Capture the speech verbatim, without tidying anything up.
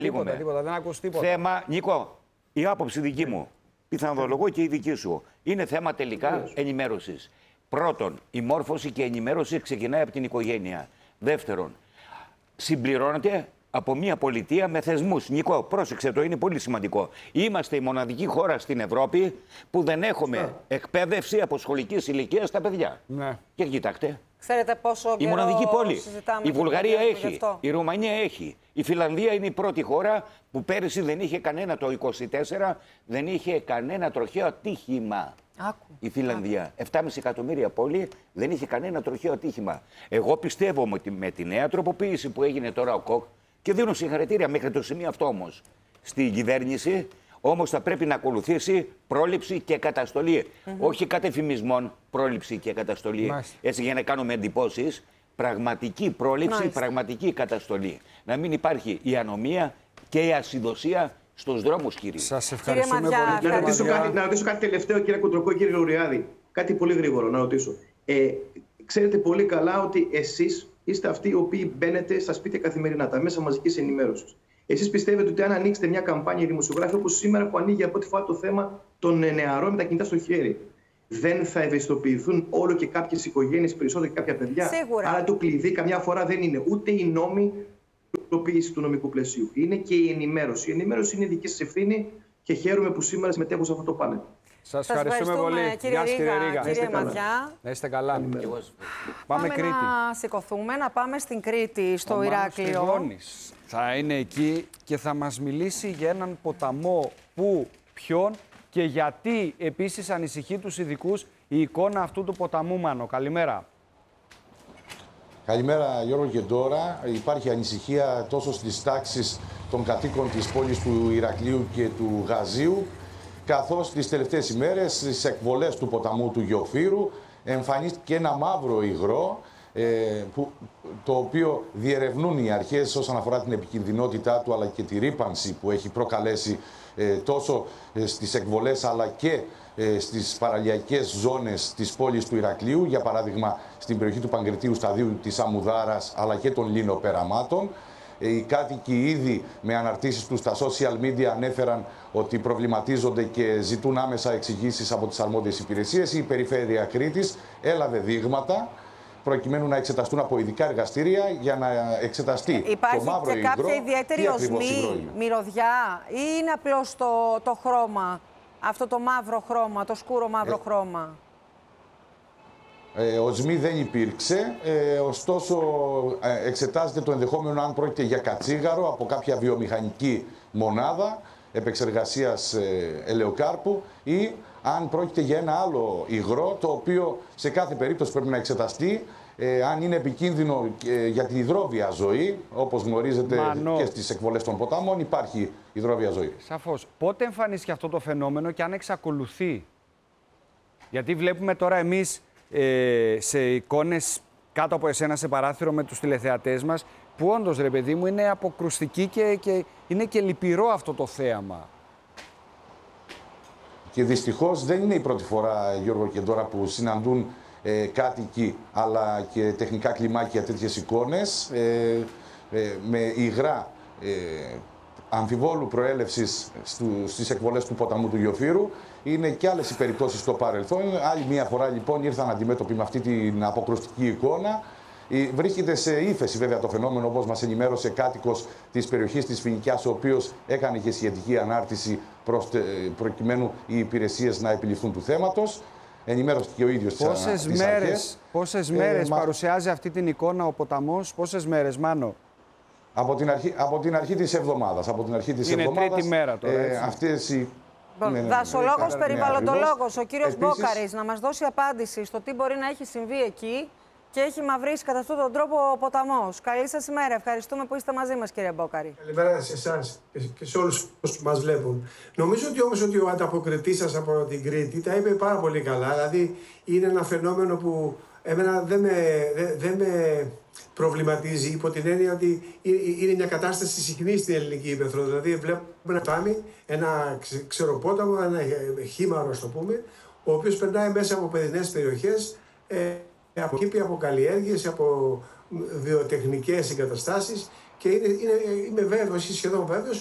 Τίποτα, τίποτα, δεν ακούς τίποτα. Θέμα, Νίκο, η άποψη δική μου, πιθανολογώ και η δική σου, είναι θέμα τελικά ενημέρωσης. Πρώτον, η μόρφωση και η ενημέρωση ξεκινάει από την οικογένεια. Δεύτερον, συμπληρώνεται από μια πολιτεία με θεσμούς. Νίκο, πρόσεξε το, είναι πολύ σημαντικό. Είμαστε η μοναδική χώρα στην Ευρώπη που δεν έχουμε ναι. εκπαίδευση από σχολικής ηλικίας στα παιδιά. Ναι. Και κοιτάξτε. Ξέρετε πόσο η μοναδική πόλη. Η Βουλγαρία έχει, η Ρουμανία έχει. Η Φιλανδία είναι η πρώτη χώρα που πέρυσι δεν είχε κανένα, το είκοσι τέσσερα, δεν είχε κανένα τροχαίο ατύχημα. Άκου. Η Φιλανδία, επτά κόμμα πέντε εκατομμύρια πόλη, δεν είχε κανένα τροχαίο ατύχημα. Εγώ πιστεύω ότι με τη νέα τροποποίηση που έγινε τώρα ο ΚΟΚ, και δίνω συγχαρητήρια μέχρι το σημείο αυτό όμως στην κυβέρνηση, όμως θα πρέπει να ακολουθήσει πρόληψη και καταστολή. Mm-hmm. Όχι κατεφημισμών, πρόληψη και καταστολή. Μάλιστα. Έτσι για να κάνουμε εντυπώσεις. Πραγματική πρόληψη, Μάλιστα. πραγματική καταστολή. Να μην υπάρχει η ανομία και η ασυδοσία στους δρόμους, κύριε. Σας ευχαριστούμε κύριε Μαδιά, πολύ. Να ρωτήσω, κάτι, να ρωτήσω κάτι τελευταίο, κύριε Κουντροκό, κύριε Γρηγοριάδη. Κάτι πολύ γρήγορο να ρωτήσω. Ε, ξέρετε πολύ καλά ότι εσείς είστε αυτοί οι οποίοι μπαίνετε στα σπίτια καθημερινά, τα μέσα μαζικής ενημέρωσης. Εσείς πιστεύετε ότι αν ανοίξετε μια καμπάνια δημοσιογράφη όπως σήμερα που ανοίγει από ό,τι φορά το θέμα των νεαρών με τα κινητά στο χέρι, δεν θα ευαισθητοποιηθούν όλο και κάποιες οικογένειες περισσότερο και κάποια παιδιά? Σίγουρα. Άρα το κλειδί καμιά φορά δεν είναι ούτε η νόμη, η υλοποίηση του νομικού πλαισίου. Είναι και η ενημέρωση. Η ενημέρωση είναι δική σας ευθύνη και χαίρομαι που σήμερα συμμετέχω σε αυτό το πάνελ. Σας ευχαριστούμε, ευχαριστούμε πολύ. Κύριε Γεια Ρίγα, Ρίγα. κύριε Μαδιά. Να είστε καλά. Πάμε, πάμε Κρήτη. να σηκωθούμε, να πάμε στην Κρήτη, στο Ο Ηράκλειο. Μάνος θα είναι εκεί και θα μας μιλήσει για έναν ποταμό που, ποιον και γιατί επίσης ανησυχεί τους ειδικούς η εικόνα αυτού του ποταμού. Μάνο, καλημέρα. Καλημέρα Γιώργο και Ντόρα. Υπάρχει ανησυχία τόσο στις τάξεις των κατοίκων της πόλης του Ηρακλείου και του Γαζίου, καθώς τις τελευταίες ημέρες στις εκβολές του ποταμού του Γεωφύρου εμφανίστηκε ένα μαύρο υγρό, ε, που, το οποίο διερευνούν οι αρχές όσον αφορά την επικινδυνότητά του αλλά και τη ρύπανση που έχει προκαλέσει ε, τόσο ε, στις εκβολές αλλά και ε, στις παραλιακές ζώνες της πόλης του Ηρακλείου, για παράδειγμα στην περιοχή του Παγκριτίου Σταδίου, της Αμμουδάρας αλλά και των Λινοπεραμάτων. Οι κάτοικοι ήδη με αναρτήσεις τους στα social media ανέφεραν ότι προβληματίζονται και ζητούν άμεσα εξηγήσεις από τις αρμόδιες υπηρεσίες. Η Περιφέρεια Κρήτης έλαβε δείγματα προκειμένου να εξεταστούν από ειδικά εργαστήρια για να εξεταστεί Υπάρχει το μαύρο υγρό. Υπάρχει και κάποια ιδιαίτερη οσμή, μυρωδιά, ή είναι απλώς το, το χρώμα, αυτό το μαύρο χρώμα, το σκούρο μαύρο ε... χρώμα? Ε, οσμή δεν υπήρξε, ε, ωστόσο ε, εξετάζεται το ενδεχόμενο αν πρόκειται για κατσίγαρο από κάποια βιομηχανική μονάδα επεξεργασίας ε, ελαιοκάρπου ή αν πρόκειται για ένα άλλο υγρό, το οποίο σε κάθε περίπτωση πρέπει να εξεταστεί ε, αν είναι επικίνδυνο ε, για την υδρόβια ζωή. Όπως γνωρίζετε, Μανώ. και στις εκβολές των ποτάμων υπάρχει υδρόβια ζωή. Σαφώς. Πότε εμφανίστηκε αυτό το φαινόμενο και αν εξακολουθεί? Γιατί βλέπουμε τώρα εμείς Ε, σε εικόνες κάτω από εσένα σε παράθυρο με τους τηλεθεατές μας, που όντως, ρε παιδί μου, είναι αποκρουστική και, και είναι και λυπηρό αυτό το θέαμα. Και δυστυχώς δεν είναι η πρώτη φορά, Γιώργο και Ντόρα, που συναντούν ε, κάτοικοι αλλά και τεχνικά κλιμάκια τέτοιες εικόνες ε, ε, με υγρά ε, αμφιβόλου προέλευσης στις εκβολές του ποταμού του Γεωφύρου. Είναι και άλλες οι περιπτώσεις στο παρελθόν. Άλλη μία φορά λοιπόν ήρθαν αντιμέτωποι με αυτή την αποκρουστική εικόνα. Βρίσκεται σε ύφεση βέβαια το φαινόμενο, όπως μας ενημέρωσε κάτοικος της περιοχής της Φοινικιάς, ο οποίος έκανε και σχετική ανάρτηση προκειμένου οι υπηρεσίες να επιληφθούν του θέματος. Ενημέρωσε και ο ίδιος πόσες τις μέρες, αρχές. Πόσες μέρες ε, παρουσιάζει αυτή την εικόνα ο ποταμός, πόσες μέρες, Μάνο? Από την αρχή, από την αρχή της εβδομάδας. Από την αρχή της είναι εβδομάδας, τρίτη μέρα τώρα, ε, αυτές οι... Λοιπόν, ναι, ναι, δασολόγος, ναι, περιβαλλοντολόγος, ο κύριος Επίσης... Μπόκαρης, να μας δώσει απάντηση στο τι μπορεί να έχει συμβεί εκεί και έχει μαυρίσει κατά αυτόν τον τρόπο ο ποταμός. Καλή σας ημέρα. Ευχαριστούμε που είστε μαζί μας, κύριε Μπόκαρη. Καλημέρα σε εσάς και σε όλους που μας βλέπουν. Νομίζω ότι όμως ότι ο ανταποκριτής σας από την Κρήτη τα είπε πάρα πολύ καλά. Δηλαδή είναι ένα φαινόμενο που εμένα δεν με, δεν, δεν με προβληματίζει, υπό την έννοια ότι είναι μια κατάσταση συχνή στην ελληνική ύπαιθρο. Δηλαδή βλέπουμε ένα ποτάμι, ένα ξεροπόταμο, ένα χήμαρο, ας το πούμε, ο οποίος περνάει μέσα από παιδινές περιοχές, ε, από κήπη, από καλλιέργειες, από βιοτεχνικές εγκαταστάσεις και είναι, είναι, είμαι βέβαιος ή σχεδόν βέβαιος